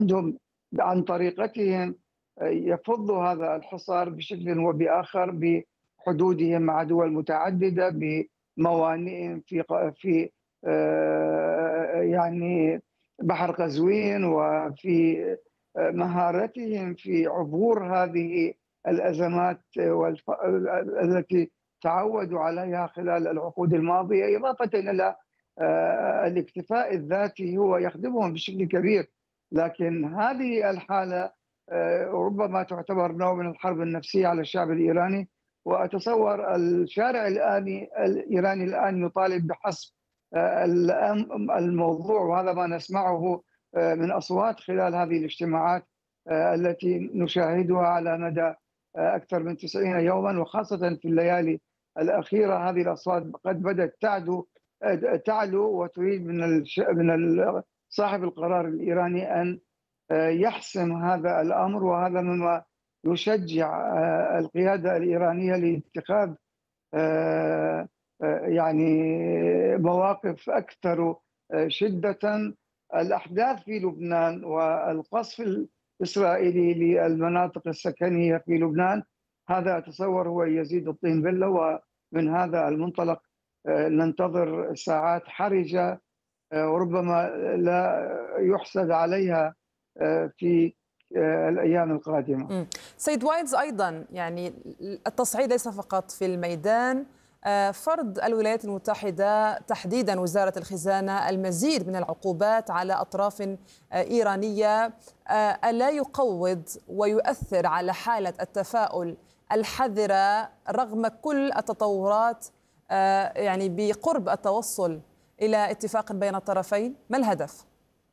عندهم عن طريقتهم يفضوا هذا الحصار بشكل وبآخر بحدودهم مع دول متعددة، بموانئهم في يعني بحر قزوين، وفي مهارتهم في عبور هذه الأزمات التي تعودوا عليها خلال العقود الماضية، إضافة إلى الاكتفاء الذاتي هو يخدمهم بشكل كبير. لكن هذه الحالة ربما تعتبر نوع من الحرب النفسية على الشعب الإيراني، وأتصور الشارع الإيراني الآن يطالب بحسم الموضوع، وهذا ما نسمعه من أصوات خلال هذه الاجتماعات التي نشاهدها على مدى أكثر من 90 يوما، وخاصة في الليالي الأخيرة هذه الأصوات قد بدأت تعلو وتريد من صاحب القرار الإيراني أن يحسم هذا الأمر، وهذا مما يشجع القيادة الإيرانية لاتخاذ يعني مواقف أكثر شدة. الأحداث في لبنان والقصف الإسرائيلي للمناطق السكنية في لبنان، هذا أتصور هو يزيد الطين بلة، ومن هذا المنطلق ننتظر ساعات حرجة وربما لا يحسد عليها في الأيام القادمة. سيد وايدز، أيضا يعني التصعيد ليس فقط في الميدان، فرض الولايات المتحدة تحديدا وزارة الخزانة المزيد من العقوبات على أطراف إيرانية، ألا يقوض ويؤثر على حالة التفاؤل الحذرة رغم كل التطورات يعني بقرب التوصل إلى اتفاق بين الطرفين؟ ما الهدف؟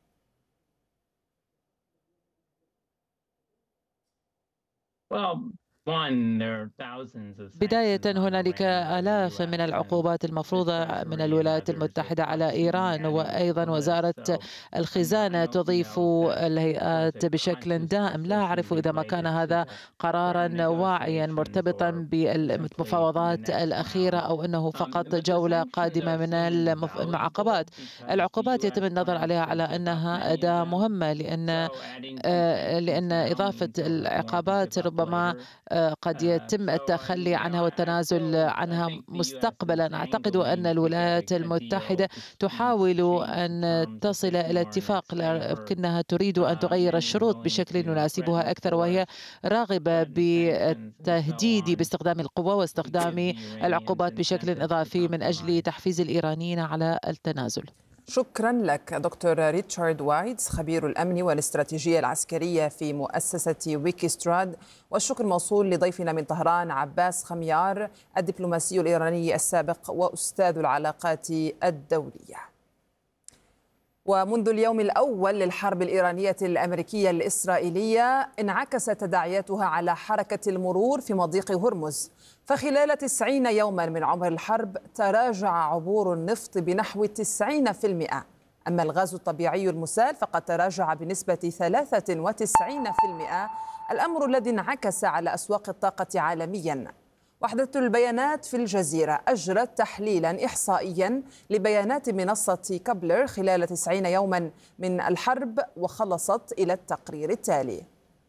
بداية هنالك آلاف من العقوبات المفروضة من الولايات المتحدة على إيران، وأيضا وزارة الخزانة تضيف الهيئات بشكل دائم. لا أعرف إذا ما كان هذا قرارا واعيا مرتبطا بالمفاوضات الأخيرة أو أنه فقط جولة قادمة من المعاقبات. العقوبات يتم النظر عليها على أنها أداة مهمة، لأن إضافة العقوبات ربما قد يتم التخلي عنها والتنازل عنها مستقبلا. أعتقد أن الولايات المتحدة تحاول أن تصل إلى اتفاق، لكنها تريد أن تغير الشروط بشكل يناسبها أكثر، وهي راغبة بالتهديد باستخدام القوة واستخدام العقوبات بشكل إضافي من أجل تحفيز الإيرانيين على التنازل. شكرا لك دكتور ريتشارد وايدز، خبير الأمن والاستراتيجية العسكرية في مؤسسة ويكيستراد، والشكر موصول لضيفنا من طهران عباس خميار، الدبلوماسي الإيراني السابق وأستاذ العلاقات الدولية. ومنذ اليوم الأول للحرب الإيرانية الأمريكية الإسرائيلية انعكست تداعياتها على حركة المرور في مضيق هرمز، فخلال 90 يوما من عمر الحرب تراجع عبور النفط بنحو 90%، أما الغاز الطبيعي المسال فقد تراجع بنسبة 93%، الأمر الذي انعكس على أسواق الطاقة عالميا. وحدة البيانات في الجزيرة أجرت تحليلا إحصائيا لبيانات منصة كابلر خلال 90 يوما من الحرب، وخلصت إلى التقرير التالي.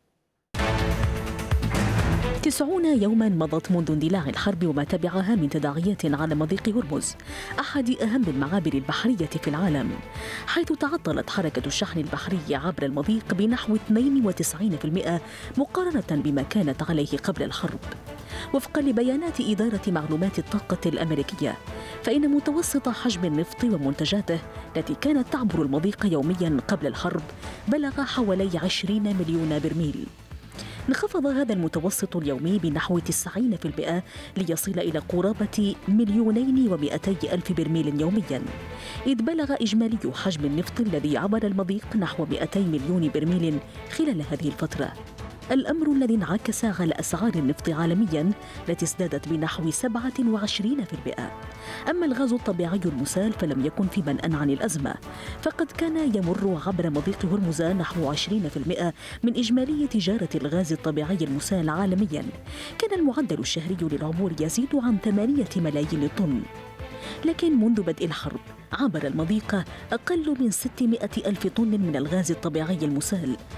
90 يوما مضت منذ اندلاع الحرب وما تبعها من تداعيات على مضيق هرمز، أحد أهم المعابر البحرية في العالم، حيث تعطلت حركة الشحن البحري عبر المضيق بنحو 92% مقارنة بما كانت عليه قبل الحرب. وفقا لبيانات إدارة معلومات الطاقة الأمريكية، فإن متوسط حجم النفط ومنتجاته التي كانت تعبر المضيق يوميا قبل الحرب بلغ حوالي 20 مليون برميل. انخفض هذا المتوسط اليومي بنحو 90% ليصل إلى قرابة 2,200,000 برميل يوميا، إذ بلغ إجمالي حجم النفط الذي عبر المضيق نحو 200 مليون برميل خلال هذه الفترة، الأمر الذي انعكس على أسعار النفط عالميا التي ازدادت بنحو 27%. أما الغاز الطبيعي المسال فلم يكن في منأى عن الأزمة، فقد كان يمر عبر مضيق هرمز نحو 20% من إجمالي تجارة الغاز الطبيعي المسال عالميا. كان المعدل الشهري للعبور يزيد عن 8 ملايين طن. لكن منذ بدء الحرب عبر المضيق أقل من 600 ألف طن من الغاز الطبيعي المسال